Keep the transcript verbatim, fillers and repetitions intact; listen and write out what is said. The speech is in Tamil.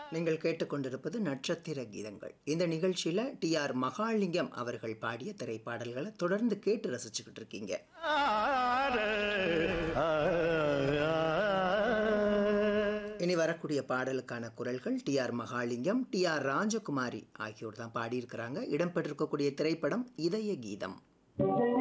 நீங்கள் கேட்டுக்கொண்டிருப்பது நட்சத்திர கீதங்கள். இந்த நிகழ்ச்சியில டி ஆர் மகாலிங்கம் அவர்கள் பாடிய திரைப்பாடல்களை தொடர்ந்து கேட்டு ரசிச்சுக்கிட்டு இருக்கீங்க. இனி வரக்கூடிய பாடலுக்கான குரல்கள் D R Mahalingam, D R ராஜகுமாரி ஆகியோர் தான் பாடியிருக்கிறாங்க. இடம்பெற்றிருக்கக்கூடிய திரைப்படம் இதய கீதம்.